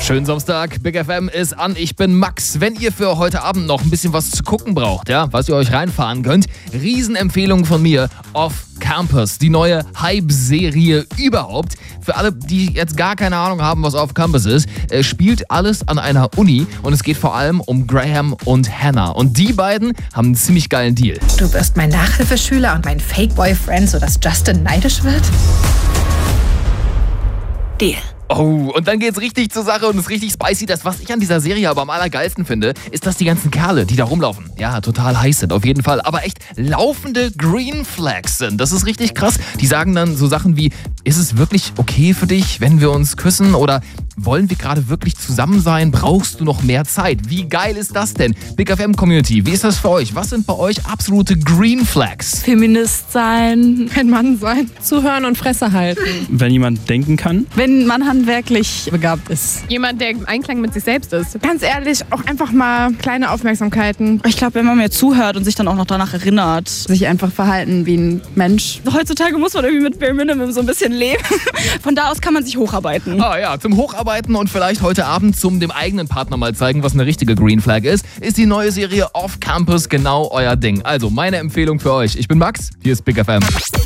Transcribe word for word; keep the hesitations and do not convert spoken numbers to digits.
Schönen Samstag, Big F M ist an, ich bin Max. Wenn ihr für heute Abend noch ein bisschen was zu gucken braucht, ja, was ihr euch reinfahren könnt, Riesenempfehlung von mir, Off Campus, die neue Hype-Serie überhaupt. Für alle, die jetzt gar keine Ahnung haben, was Off Campus ist, äh, spielt alles an einer Uni und es geht vor allem um Graham und Hannah. Und die beiden haben einen ziemlich geilen Deal. Du wirst mein Nachhilfeschüler und mein Fake-Boyfriend, sodass Justin neidisch wird? Deal. Oh, und dann geht's richtig zur Sache und ist richtig spicy. Das, was ich an dieser Serie aber am allergeilsten finde, ist, dass die ganzen Kerle, die da rumlaufen, ja, total heiß sind, auf jeden Fall, aber echt laufende Green Flags sind. Das ist richtig krass. Die sagen dann so Sachen wie, ist es wirklich okay für dich, wenn wir uns küssen? Oder wollen wir gerade wirklich zusammen sein? Brauchst du noch mehr Zeit? Wie geil ist das denn? Big F M Community, wie ist das für euch? Was sind bei euch absolute Green Flags? Feminist sein, ein Mann sein, zuhören und Fresse halten. Wenn jemand denken kann. wenn man handwerklich begabt ist. Jemand, der im Einklang mit sich selbst ist. Ganz ehrlich, auch einfach mal kleine Aufmerksamkeiten. Ich glaube, wenn man mir zuhört und sich dann auch noch danach erinnert. Sich einfach verhalten wie ein Mensch. Heutzutage muss man irgendwie mit Bare Minimum so ein bisschen leben. Von da aus kann man sich hocharbeiten. Ah ja, zum Hocharbeiten und vielleicht heute Abend zum dem eigenen Partner mal zeigen, was eine richtige Green Flag ist, ist die neue Serie Off Campus genau euer Ding. Also meine Empfehlung für euch. Ich bin Max, hier ist Big F M.